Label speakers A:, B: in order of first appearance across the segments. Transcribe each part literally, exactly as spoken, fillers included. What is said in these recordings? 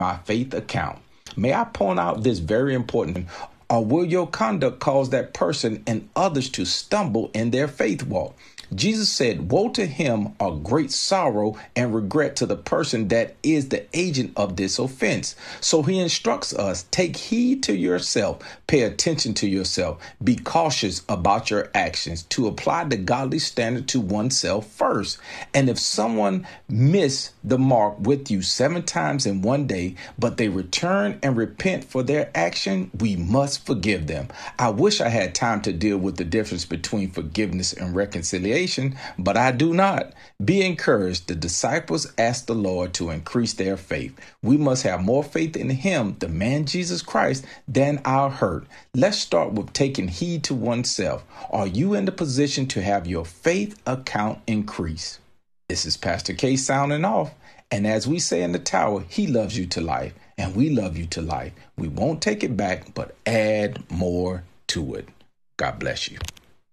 A: my faith account. May I point out this very important, or will your conduct cause that person and others to stumble in their faith walk? Jesus said, woe to him, or great sorrow and regret to the person that is the agent of this offense. So he instructs us, take heed to yourself, pay attention to yourself, be cautious about your actions, to apply the godly standard to oneself first. And if someone miss the mark with you seven times in one day, but they return and repent for their action, we must forgive them. I wish I had time to deal with the difference between forgiveness and reconciliation, but I do not. Be encouraged. The disciples asked the Lord to increase their faith. We must have more faith in him, the man Jesus Christ, than our hurt. Let's start with taking heed to oneself. Are you in the position to have your faith account increase? This is Pastor K sounding off. And as we say in the tower, he loves you to life, and we love you to life. We won't take it back, but add more to it. God bless you.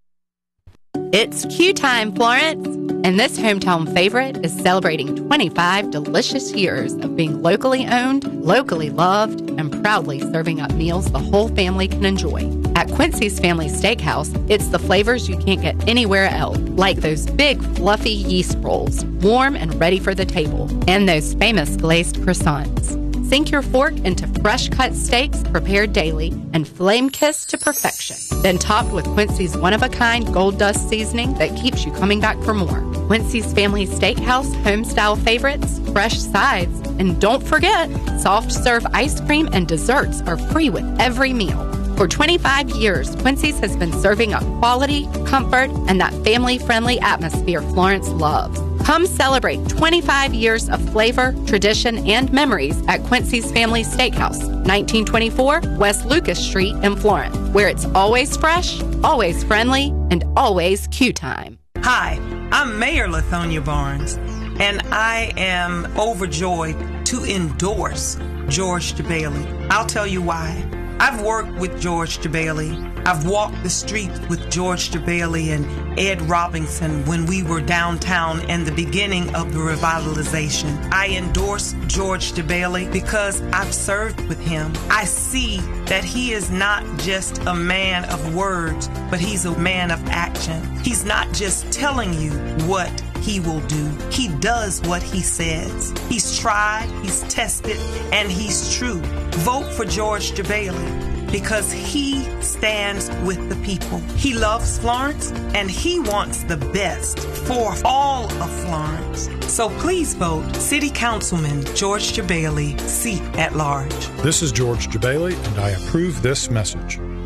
B: It's Q time, Florence, and this hometown favorite is celebrating twenty-five delicious years of being locally owned, locally loved, and proudly serving up meals the whole family can enjoy. At Quincy's Family Steakhouse, it's the flavors you can't get anywhere else, like those big fluffy yeast rolls, warm and ready for the table, and those famous glazed croissants. Sink your fork into fresh-cut steaks prepared daily and flame-kissed to perfection. Then topped with Quincy's one-of-a-kind gold dust seasoning that keeps you coming back for more. Quincy's Family Steakhouse home-style favorites, fresh sides, and don't forget, soft-serve ice cream and desserts are free with every meal. For twenty-five years, Quincy's has been serving up quality, comfort, and that family-friendly atmosphere Florence loves. Come celebrate twenty-five years of flavor, tradition, and memories at Quincy's Family Steakhouse, nineteen twenty-four West Lucas Street in Florence, where it's always fresh, always friendly, and always Q time.
C: Hi, I'm Mayor Lithonia Barnes, and I am overjoyed to endorse George DeBailey. I'll tell you why. I've worked with George DeBailey. I've walked the streets with George DeBailey and Ed Robinson when we were downtown in the beginning of the revitalization. I endorse George DeBailey because I've served with him. I see that he is not just a man of words, but he's a man of action. He's not just telling you what he will do. He does what he says. He's tried, he's tested, and he's true. Vote for George DeBailey because he stands with the people. He loves Florence, and he wants the best for all of Florence. So please vote City Councilman George DeBailey, seat at large.
D: This is George DeBailey, and I approve this message.